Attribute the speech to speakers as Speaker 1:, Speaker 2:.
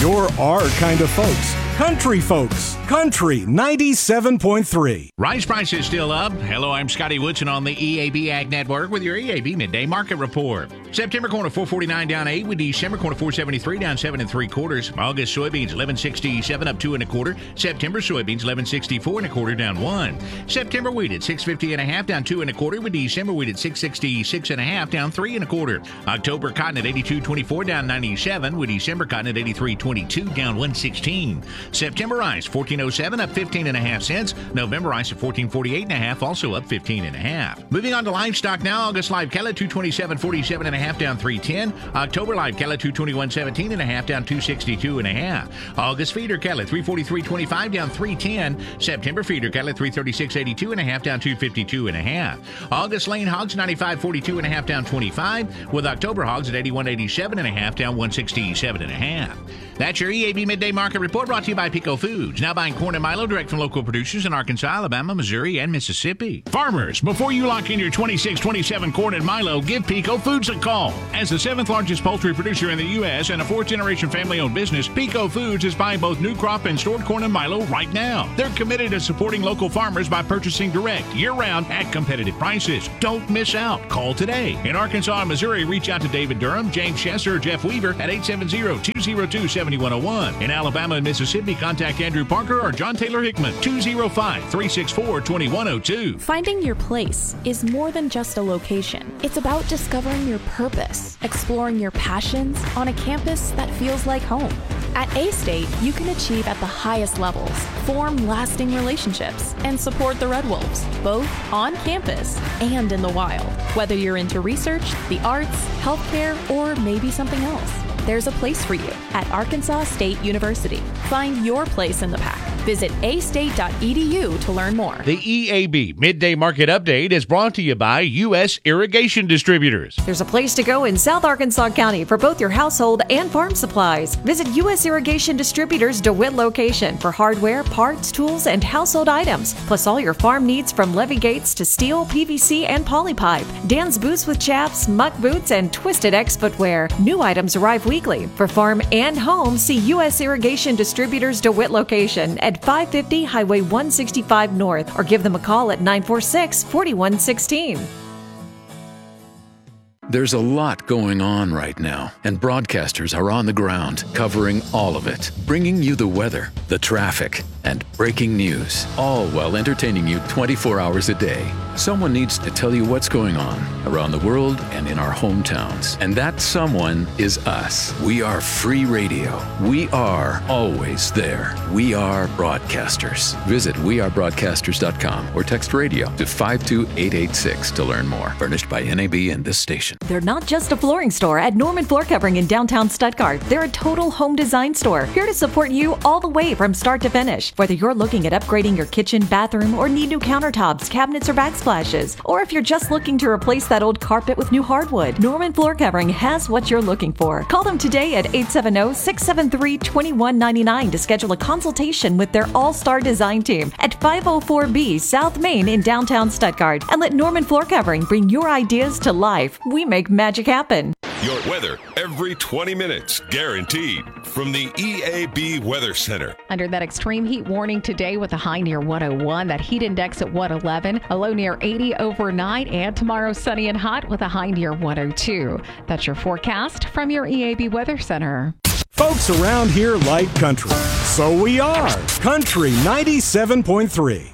Speaker 1: You're our kind of folks. Country folks. Country 97.3.
Speaker 2: Rice prices still up. Hello, I'm Scotty Woodson on the EAB Ag Network with your EAB Midday Market Report. September corn at $4.49 down 8, with December corn at $4.73 down 7 3/4. August soybeans $11.67 up 2 1/4. September soybeans $11.64 1/4 down 1. September wheat at $6.50 1/2 down 2 1/4, with December wheat at $6.66 1/2 down 3 1/4. October cotton at $82.24 down 97, with December cotton at $83.22 down 116. September rice $14.07 up 15 1/2 cents. November rice at $14.48 1/2 also up 15 1/2. Moving on to livestock now. August live cattle at $227.47 1/2 down 310. October live cattle at $221.17 1/2 down 262 1/2. August feeder cattle at $343.25 down 310. September feeder cattle at $336.82 1/2 down 252 1/2. August lane hogs 95.42 1/2 down 25, with October hogs at 81.87 1/2 down 167 1/2. That's your EAB Midday Market Report, brought to you by Pico Foods. Now buying corn and milo direct from local producers in Arkansas, Alabama, Missouri, and Mississippi. Farmers, before you lock in your 26-27 corn and milo, give Pico Foods a call. As the 7th largest poultry producer in the U.S. and a 4th-generation family-owned business, Pico Foods is buying both new crop and stored corn and milo right now. They're committed to supporting local farmers by purchasing direct, year-round, at competitive prices. Don't miss out. Call today. In Arkansas and Missouri, reach out to David Durham, James Chesser, or Jeff Weaver at 870-202-7101. In Alabama and Mississippi, contact Andrew Parker or John Taylor Hickman, 205-364-2102.
Speaker 3: Finding your place is more than just a location. It's about discovering your purpose, exploring your passions on a campus that feels like home. At A-State, you can achieve at the highest levels, form lasting relationships, and support the Red Wolves, both on campus and in the wild. Whether you're into research, the arts, healthcare, or maybe something else, there's a place for you at Arkansas State University. Find your place in the pack. Visit astate.edu to learn more.
Speaker 2: The EAB Midday Market Update is brought to you by U.S. Irrigation Distributors.
Speaker 4: There's a place to go in South Arkansas County for both your household and farm supplies. Visit U.S. Irrigation Distributors' DeWitt location for hardware, parts, tools, and household items, plus all your farm needs from levee gates to steel, PVC, and polypipe. Dan's Boots with Chaps, Muck Boots, and Twisted X footwear. New items arrive weekly. For farm and home, see U.S. Irrigation Distributors' DeWitt location at 550 Highway 165 North, or give them a call at 946-4116.
Speaker 5: There's a lot going on right now, and broadcasters are on the ground covering all of it, bringing you the weather, the traffic, and breaking news, all while entertaining you 24 hours a day. Someone needs to tell you what's going on around the world and in our hometowns, and that someone is us. We are free radio. We are always there. We are broadcasters. Visit wearebroadcasters.com or text radio to 52886 to learn more. Furnished by NAB and this station.
Speaker 4: They're not just a flooring store at Norman Floor Covering in downtown Stuttgart. They're a total home design store, here to support you all the way from start to finish. Whether you're looking at upgrading your kitchen, bathroom, or need new countertops, cabinets, or backsplashes, or if you're just looking to replace that old carpet with new hardwood, Norman Floor Covering has what you're looking for. Call them today at 870-673-2199 to schedule a consultation with their all-star design team at 504B South Main in downtown Stuttgart. And let Norman Floor Covering bring your ideas to life. We make magic happen.
Speaker 6: Your weather every 20 minutes, guaranteed, from the EAB Weather Center.
Speaker 7: Under that extreme heat warning today with a high near 101, that heat index at 111, a low near 80 overnight, and tomorrow sunny and hot with a high near 102. That's your forecast from your EAB Weather Center.
Speaker 1: Folks around here like country, so we are Country 97.3.